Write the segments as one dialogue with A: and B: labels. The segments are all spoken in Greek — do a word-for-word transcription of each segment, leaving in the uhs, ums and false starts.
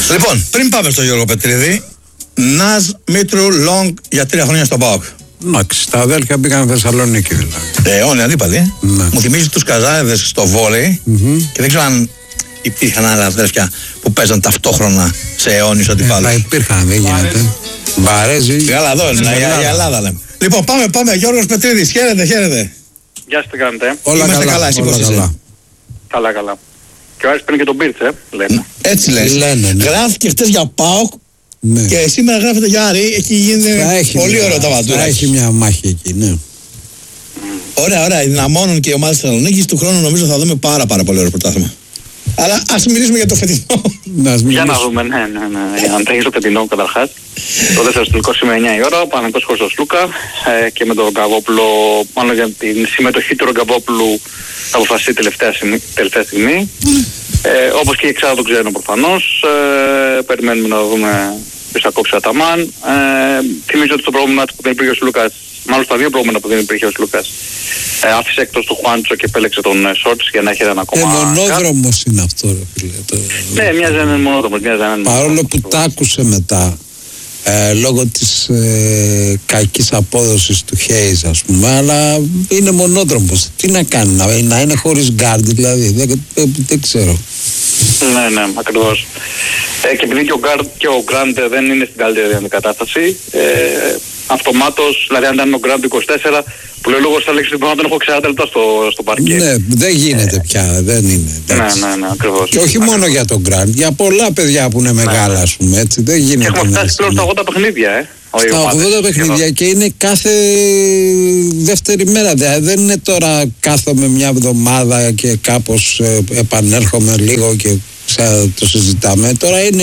A: Λοιπόν, πριν πάμε στο Γιώργο Πετρίδη, Ναζ Μήτρου Λόγκ για τρία χρόνια στο ΠΑΟΚ.
B: Εντάξει, τα αδέλφια πήγαν Θεσσαλονίκη δηλαδή.
A: Ε, όλοι αντίπαλοι.
B: Ναι.
A: Μου θυμίζει τους Καζάεδες στο βόλεϊ
B: Mm-hmm.
A: και δεν ξέρω αν υπήρχαν άλλα αδέρφια που παίζαν ταυτόχρονα σε αιώνιους αντιπάλους.
B: Ε, υπήρχαν, δεν γίνεται. Μπαρέζι.
A: Καλά, εδώ είναι, η Ελλάδα λέμε. Λοιπόν, πάμε, πάμε. Γιώργος Πετρίδης, χαίρετε, χαίρετε.
C: Γεια σας, τι κάνετε.
B: Όλα
A: Είμαστε
B: καλά,
A: καλά, εσύ
B: όλα
A: πώς είσαι?
B: καλά.
C: Καλά, καλά. Και ο Άρης παίρνει και τον Πίρτσε, λένε.
A: Έτσι λες.
B: Λένε, ναι.
A: Γράφηκε χτες για ΠΑΟΚ
B: Ναι.
A: και σήμερα γράφεται για Άρη. Έχει γίνει πολύ
B: μια,
A: ωραίο τα
B: θα
A: βαντούρα.
B: έχει μια μάχη εκεί, ναι.
A: Ωραία, ωραία. Δυναμώνουν και οι ομάδες της Θεσσαλονίκης. Του χρόνου νομίζω θα δούμε πάρα, πάρα πολύ ωραίο πρωτάθλημα. Αλλά ας μιλήσουμε για το φετινό.
B: Να ας
C: Για να
B: μιλήσουμε.
C: δούμε, ναι, ναι, ναι. Για να τρέχει στο πετεινό καταρχάς. Το δεύτερο τελικό σήμερα εννιά η ώρα, Παναθηναϊκός χωρίς τον Σλούκα ε, και με τον Ρογκαβόπουλο, μάλλον για την συμμετοχή του Ρογκαβόπουλου θα αποφασίσει τελευταία, στιγμή, τελευταία στιγμή. Ε, όπως και η εξάδα τον ξέρουν προφανώς. Ε, περιμένουμε να δούμε ποιος θα κόψει ο Αταμάν. Ε, θυμίζω ότι στο προηγούμενο που δεν υπήρχε ο Σλούκας, μάλλον στα δύο προηγούμενα που δεν υπήρχε ο Σλούκας, ε, άφησε εκτός του Χουάντσο και επέλεξε τον ε, Σόρτς για να έχει ένα ακόμα.
B: Ε, μονόδρομος είναι αυτό, ρε φίλε. Το...
C: Ναι, μοιάζει να είναι μονόδρομος, μοιάζει να είναι
B: Παρόλο
C: μονόδρομος.
B: που τ' άκουσε μετά, ε, λόγω της ε, κακής απόδοσης του Χέις, ας πούμε, αλλά είναι μονόδρομος. Τι να κάνει, να, να είναι χωρίς γκάρντ, δηλαδή, δεν, δεν, δεν ξέρω.
C: Ναι, ναι, ακριβώς. Ε, και επειδή και ο Γκάρντ και ο Γκραντ δεν είναι στην καλύτερη δυνατή κατάσταση, ε, αυτομάτως, δηλαδή αν ήταν ο Γκραντ είκοσι τέσσερα, που λέει λόγω στα λέξη του τον έχω εξήντα λεπτά στο, στο παρκέ.
B: Ναι, δεν γίνεται ε, πια, δεν είναι.
C: Ναι, ναι, ναι, ακριβώς.
B: Και όχι
C: ακριβώς.
B: μόνο για τον Γκραντ, για πολλά παιδιά που είναι μεγάλα,
C: ναι.
B: ας πούμε, έτσι, δεν
C: Και
B: γίνεται.
C: έχουμε φτάσει
B: να-
C: πλέον στα ογδόντα παιχνίδια, ε.
B: Στα ογδόντα παιχνίδια και είναι κάθε δεύτερη μέρα. Δηλαδή δεν είναι τώρα κάθομαι μια εβδομάδα και κάπως ε, επανέρχομαι λίγο και ξα, το συζητάμε. Τώρα είναι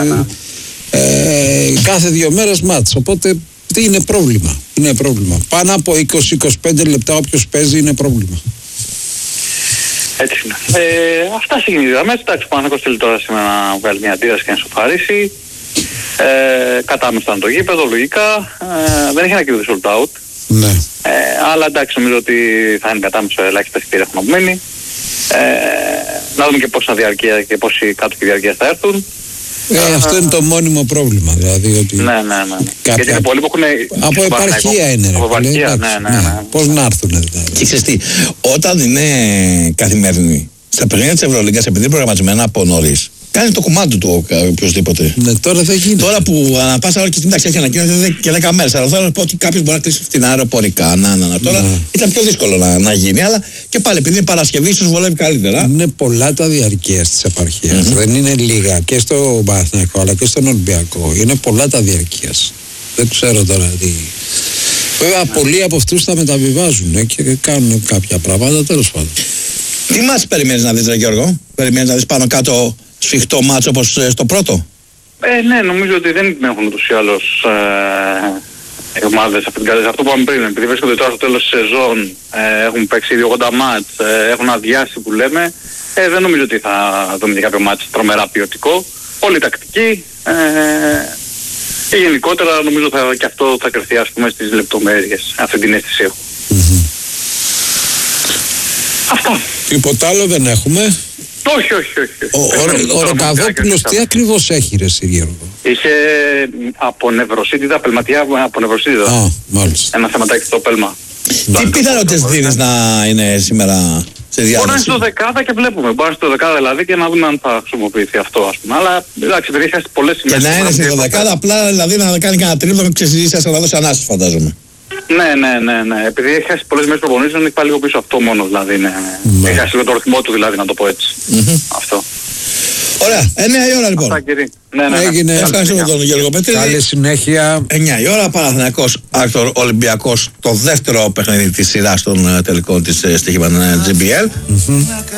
B: ε, κάθε δύο μέρες μάτς. Οπότε τι είναι πρόβλημα. Είναι πρόβλημα. Πάνω από είκοσι με είκοσι πέντε λεπτά όποιος παίζει είναι πρόβλημα.
C: Έτσι είναι. Ε, αυτά συγκινητικά. Εντάξει, πάνω από στείλει τώρα σήμερα να βγάλει μια αντίδραση και να σοφαρίσει. Ε, κατάμεστα ήταν το γήπεδο, λογικά. Ε, δεν έχει ένα κύριο sold out.
B: Ναι.
C: Ε, αλλά εντάξει, νομίζω ότι θα είναι κατάμεσα ελάχιστα εισιτήρια έχουν απομείνει. Ε, να δούμε και πόσα διαρκεία και πόσοι κάτω διαρκείας θα έρθουν.
B: Ε, αυτό είναι το μόνιμο πρόβλημα. Δηλαδή ότι
C: Ναι, ναι, ναι.
B: κάποια-
C: Γιατί είναι πολλοί που έχουν.
B: από επαρχία είναι. Ρε,
C: Από
B: φίλε,
C: επαρχία,
B: εντάξει,
C: ναι, ναι, ναι.
B: Πώς να έρθουν δηλαδή.
A: Και ξέρεις τι, όταν είναι καθημερινή, στα παιχνίδια της Ευρωλίγκας, επειδή είναι προγραμματισμένα από νωρίς, κάνει το κουμάντο του ο- οποιοσδήποτε.
B: Ναι, τώρα δεν γίνεται.
A: Τώρα που ανά πάσα ώρα και στην τάξη έχει ανακοίνωση και δέκα μέρες, αλλά θέλω να πω ότι κάποιος μπορεί να κλείσει φτηνά αεροπορικά. Να, να, να. Τώρα
B: Ναι.
A: ήταν πιο δύσκολο να, να γίνει, αλλά και πάλι επειδή είναι Παρασκευή, ίσως βολεύει καλύτερα.
B: Είναι πολλά τα διαρκείας της επαρχίας. Δεν είναι λίγα και στο Παναθηναϊκό αλλά και στον Ολυμπιακό. Είναι πολλά τα διαρκείας. Δεν ξέρω τώρα τι. Βέβαια, πολλοί από αυτούς τα μεταβιβάζουν ε, και κάνουν κάποια πράγματα, τέλος πάντων.
A: Τι μας περιμένεις να δεις, ρε Γιώργο? Περιμένεις να δεις πάνω κάτω σφιχτό μάτσο όπως ε, στο πρώτο?
C: Ε, ναι, νομίζω ότι δεν έχουν ούτως ή άλλως ε, οι ομάδες αυτή την κατάσταση. Αυτό που είπαμε πριν, επειδή βρίσκονται τώρα στο τέλος της σεζόν, ε, έχουν παίξει ήδη ογδόντα μάτς, ε, έχουν αδειάσει που λέμε, ε, δεν νομίζω ότι θα δούμε κάποιο μάτς τρομερά ποιοτικό. Πολύ τακτική ε, και γενικότερα νομίζω θα, και αυτό θα κρυφθεί, ας πούμε, στις λεπτομέρειες. Αυτή την αίσθηση έχω. Αυτά.
B: Τίποτα άλλο δεν έχουμε.
C: Όχι, όχι, όχι.
B: Ο, ο, ο, ο Ροκαβόπουλος τι ακριβώς έχει, ρε Συριέργο?
C: Είχε απονευροσίτιδα, πελματιά απονευροσίτιδα.
B: Α, μάλιστα.
C: Ένα θεματάκι στο πέλμα.
A: Τι πιθανότητες δίνεις να είναι σήμερα σε
C: Μπορεί να είναι
A: διάδοση?
C: στο δεκάδα και βλέπουμε. Μπορεί να είναι στο δεκάδα δηλαδή και να δούμε αν θα χρησιμοποιηθεί αυτό, ας πούμε. Αλλά εντάξει, επειδή έχει πολλές
A: Και
C: σημαίες.
A: να είναι στη δεκάδα, απλά δηλαδή να κάνει κανένα τρίπλο και συζητήσεις να δώσει ανάσες, φαντάζομαι.
C: Ναι, ναι, ναι, ναι. Επειδή έχει χάσει πολλές μέρες προπονήσεις, έχει πάει λίγο πίσω αυτό μόνο. Δηλαδή, ναι.
B: Ναι.
C: Έχει χάσει λίγο το ρυθμό του, δηλαδή, να το πω έτσι. Αυτό.
A: Ωραία, εννιά η ώρα λοιπόν.
C: Αυτά, κύριε. Ναι, ναι, ναι.
B: Έγινε.
A: Ευχαριστούμε τον Γιώργο Πετρίδη.
B: Καλή συνέχεια.
A: εννιά η ώρα, Παναθηναϊκός Άκτορ Ολυμπιακός, το δεύτερο παιχνίδι της σειράς των ε, τελικών της ε, στοίχημα τζι μπι ελ.